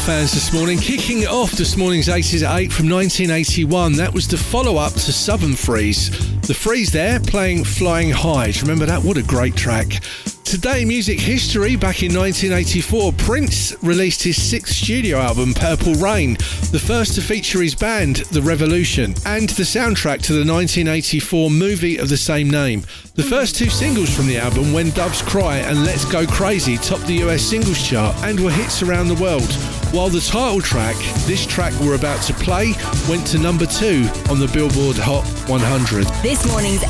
fans this morning. Kicking it off this morning's 80s at 8 from 1981. That was the follow-up to Southern Freeze. The Freeze there playing Flying High. Do you remember that? What a great track. Today, music history. Back in 1984, Prince released his sixth studio album, Purple Rain, the first to feature his band, The Revolution, and the soundtrack to the 1984 movie of the same name. The first two singles from the album, When Doves Cry and Let's Go Crazy, topped the US singles chart and were hits around the world, while the title track, this track we're about to play, went to number 2 on the Billboard Hot 100. This morning's